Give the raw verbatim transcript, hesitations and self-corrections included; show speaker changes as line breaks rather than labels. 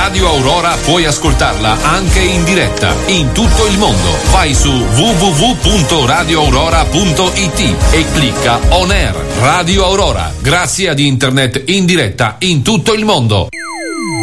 Radio Aurora puoi ascoltarla anche in diretta in tutto il mondo. Vai su w w w punto radio aurora punto i t e clicca On Air Radio Aurora. Grazie ad internet in diretta in tutto il mondo.